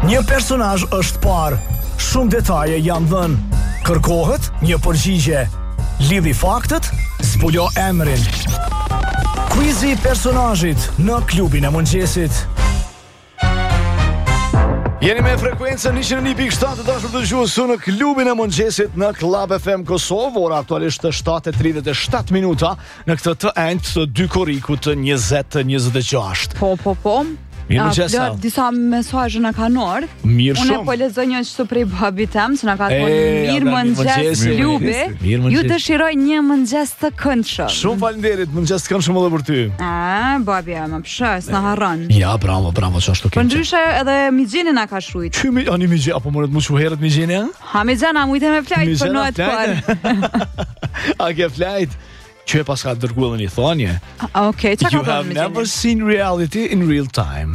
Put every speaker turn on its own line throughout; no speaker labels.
Një personazh është parë, shumë detaje janë dhënë. Kërkohet një përgjigje. Lidhi faktet, zbulo emrin. Quizi i personazhit në klubin e mëngjesit. Jeni me frekuencën 101.7 të dashur dëgjuesu në klubin e mëngjesit në Club FM Kosovë. Ora aktualisht 7:37 minuta në këtë të enjtë të dy korikut 2026.
Po. Disa mesazhe na kanë ardhur. Unë po lexoj një çështë prej babit tem, që na ka thonë mirë mëngjes klubi. Ju dëshiroj një mëngjes të këndshëm.
Shumë faleminderit, mëngjes të këndshëm edhe për ty.
Babi jam, pshës, na harron.
Ja, bravo, ç'është kjo.
Po ndryshe edhe Migjeni na ka shkruajt.
Çi ani Migjeni apo morët më shumë herët Migjeni, ha?
Ha Migjena, mujtë me flajt për notë par.
A ke flajt? Që pas ka dërguar një thonje.
Okay, çka ka
You have never seen reality in real time.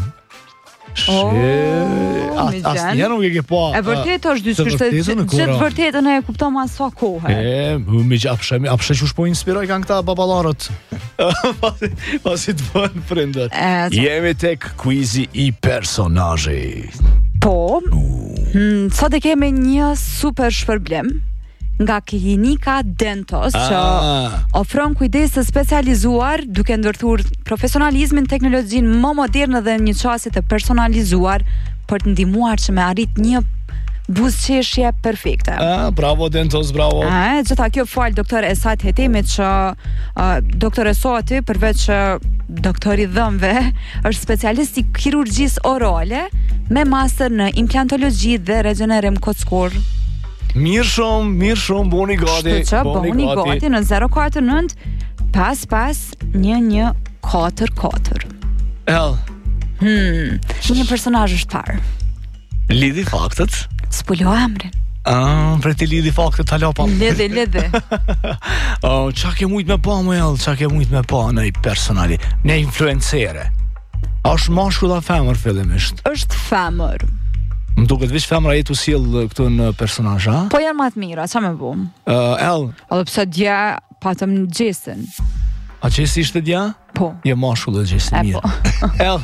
Asnjëherë nuk e ke pa.
E vërtet është dyshë, gjithë vërtetën e kupton ma sa kohë.
Më apshe që po inspiroj kanë këta baballarët. Pasi të bënë prindër. Jemi tek quizi i personazhit.
Po. Sot e kemi një super shpërblim nga klinika Dentos që ofron kujdes të specializuar duke ndërthur profesionalizmin, teknologjinë më moderne dhe një qasje të personalizuar për të ndihmuar që me arrit një buzëqeshje perfekte.
Bravo Dentos, bravo.
Gjitha kjo fal doktor Esat Hetemi që doktor Esati përveç doktori dhëmve është specialist i kirurgjisë orale me master në implantologji dhe regenerim kockor.
Mirë shumë, boni gati.
Boni gati në 049 5 1144. Një personazh është parë.
Lidhi faktet.
Spulo emrin.
Për të lidhi faktet hala pa.
Lidhi.
Qa ke mujt me pa më jallë? Qa ke mujt me pa në i personali? Në influencere? Është mashkull a femër fillimisht?
Është femër.
Më duket veç femra jetu sjell këtu në personazh, a?
Po janë më të mira, ç'a më bëm? Edhe pse dja patëm Gjesin.
A Gjesi ishte dja?
Po.
Je mashkull e Gjesi mirë.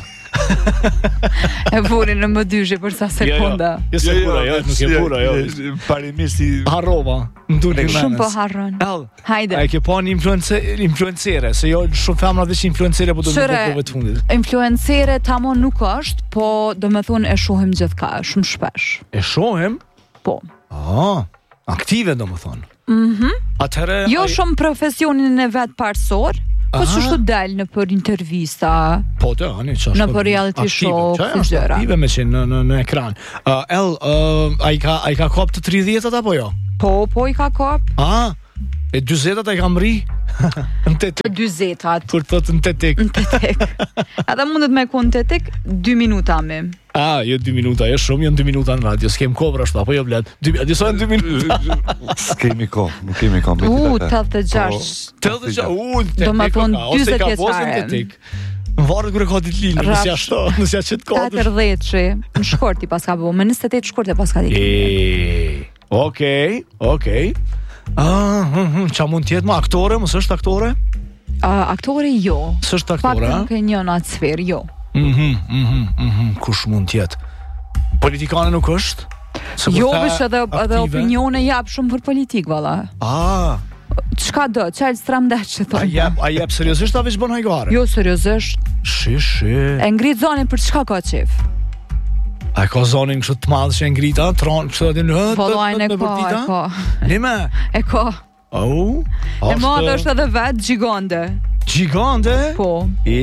E vuri në më dyshe për sa sekonda.
Nuk e pura.
Parimisht i
harrova.
Shumë po harron. Hajde.
A ke pa një influencere, se jo shumë femra veç influencere po do të bëjë të fundit.
Influencere tamam nuk është, po do me thonë e shohim gjithka, shumë shpesh.
E shohim?
Po.
Aktive do me thonë. Atëherë
jo shumë profesionin e vet parsor. Po që shtu del në për intervista.
Po të ani që
në për reality show.
Aktive me qenë në ekran. A i ka kop të 30-at apo jo?
Po i ka kop.
E 20-at a i ka mri? Në tetik.
20-at.
Kur të në tetik.
Në tetik. Ata mundet me ku në tetik 2 minuta me.
Jo 2 minuta, jo shumë, jo në 2 minuta në radio. S'kem kohë ashtu, apo jo bled. Disojnë 2 minuta.
S'kemi kohë, nuk kemi kohë.
86.
Do
me thonë 20 vjeçare.
Në varë kërë ka ditë linë, nësja qëtë kodër.
40 në shkorti pas ka bo, me 28 shkorti pas ka ditë.
Okej. Qa mund tjetë ma aktore, mësë është aktore?
Aktore jo.
Së është aktore,
Faktë nuk e një në atë sferë, jo.
Kush mund tjetë? Politikane nuk është?
Jo, vësh edhe opinione jap shumë për politik, valla. Çka do? Çaj stramdeq që thonë.
A jep seriozisht a veç bën hajgare?
Jo, seriozisht.
Shi.
E ngrit zonin për çka ka qef?
A ka zonin kështu të madh që e ngrita, tron kështu aty në
Vallajn e ka.
Nime?
E ka. E madhe është edhe vet gjigande.
Gjigande?
Po.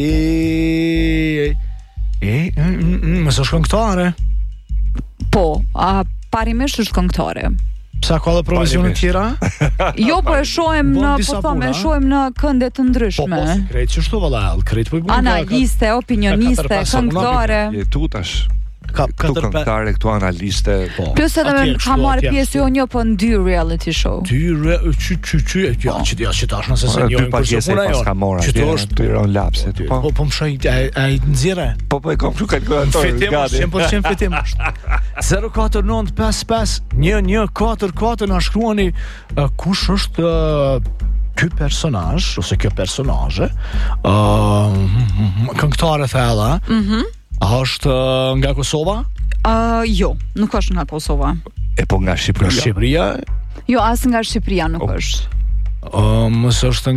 Mësë është këngëtare?
Po, parimisht është këngëtare.
Psa ka dhe provizione tjera?
Jo, po e shohem në kënde të ndryshme.
Po, krejt që shtu vallaj, krejt po i bërë.
Analiste, opinioniste, këngëtare.
Je tutash. Këtu këngëtare, këtu analiste.
Plus edhe ka marrë pjesë jo një po në 2 reality show.
2 që tash nëse se njojnë kërse puna jo.
Që të është të iron lapse.
Po më shaj, a i të nëzire?
Po e kom shu kalkulatorë.
100% fitim është. 04955 1144 na shkruani kush është ky personazh ose kjo personazhe. Këngëtare thella. A është nga Kosova?
Jo, nuk është nga Kosova.
E po nga Shqipëria?
Shqipëria?
Jo, as nga Shqipëria nuk është.
Mos është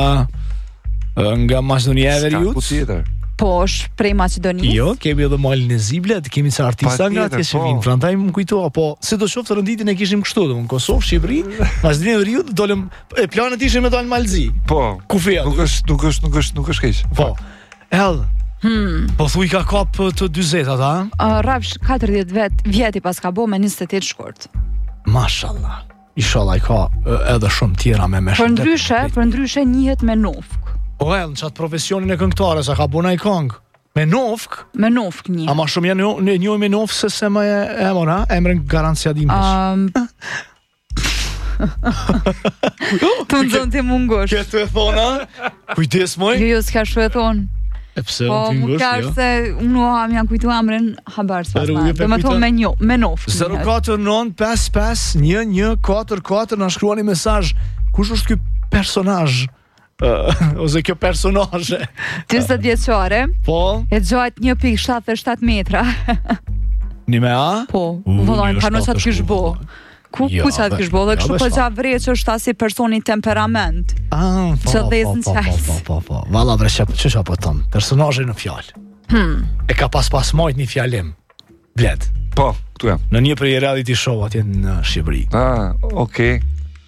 nga Maqedonia e Veriut?
Ku tjetër?
Po, është prej Maqedonisë.
Jo, kemi edhe Malin e Ziblet, kemi ca artista nga atje që vinë. Prandaj më kujtoa, po sidoqoftë rënditin e kishim kështu, domthon Kosovë, Shqipëri, Maqedonia e Veriut, dolëm planet ishin me dal Malzi. Po. Kufia. Nuk është keq. Po. Po thuj ka kap të 40 ata?
Rrafsh 40 vjeti pas ka bo me 28 shkurt.
Mashallah. Inshallah i ka edhe shumë tjera me shëndet.
Për ndryshe njihet me nofk.
Po në qatë profesionin e këngëtare, sa ka bona i këngë. Me nofk?
Me nofk një.
A ma shumë janë njoj me nofk se se me emër, ha? Emërën garancia dimës.
Të nëzën të mungosh.
Këtë e thona? Kujtes moj?
Jo, s'ka shu e thonë.
E pse në të
mungosh, jo? Po, më kërë se unë am janë kujtu amrin habar së pasma. Dhe me thonë me nofk.
049 55 1144 në shkruani mesazh. Kush është ky personazh? Ose kjo personazhe
40 vjeçare.
Po.
E gjojt 1.77 metra.
Një me A?
Po. Vëllajnë, parno qatë kish bo. Ku qatë kish bo? Dhe kështu për gja vreq është asi personi temperament. Që dhezën qajtë.
Po. Valla vre që po tëmë. Personazhe në fjallë. E ka pas majt një fjallim. Bled.
Po, këtu jam.
Në një prej reality show atje në Shqipëri.
Okej.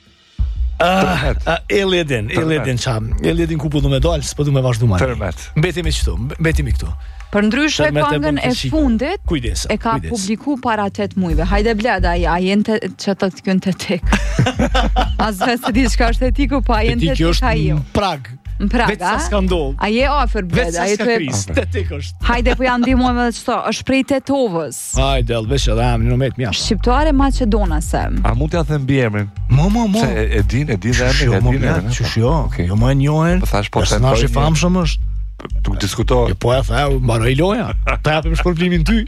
Eledin ku po du me dalë, s'po du me vazhdu ma. Mbetimi këtu.
Për ndryshe këngën e fundit
Kujdes.
E ka publiku para 8 mujve. Hajde bleda, a jenë që të kënë të tek. As vetë se di qka është etiku, po a jenë të tek a ju.
Prag.
Në Prag,
vetë sa s'ka ndodh.
A je ofer bleda.
Vetë sa s'ka kris, të tek është.
Hajde po janë ndihmojme dhe qëto, është prej Tetovës.
Hajde, veç edhe amë, në metë mjaftë.
Shqiptare Maqedonase.
A mund t'ja them mbi emrin?
Mo.
Se e din dhe emrin.
Jo më njohen. Personazhi famshëm është.
Tu diskutoj.
Jo po e theu, mbaroj loja. Ta japim shpërblimin ty.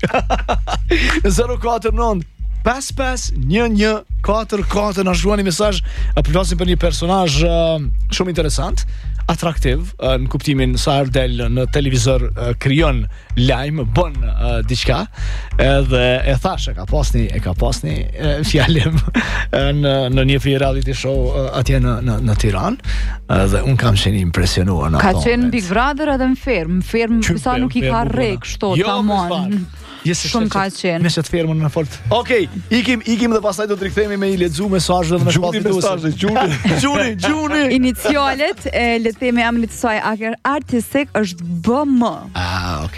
049 55 1144 na shkruani mesazh, flasim për një personazh shumë interesant, atraktiv, në kuptimin sa del në televizor, krijon lajm, bën diçka, edhe e thash e ka pasni fjalëm në një reality show atje në Tiranë, dhe un kam qenë impresionuar në ato.
Ka qenë Big Brother edhe në ferm sa nuk i ka rrek kështu tamam. Shumë ka qenë.
Nëse të fermën në fort. Okej, ikim dhe pastaj do të rikthehemi me i lexu mesazhe dhe me shpallëtues. Gjuni. Inicialet, le të themi emrin e saj artistik është BM.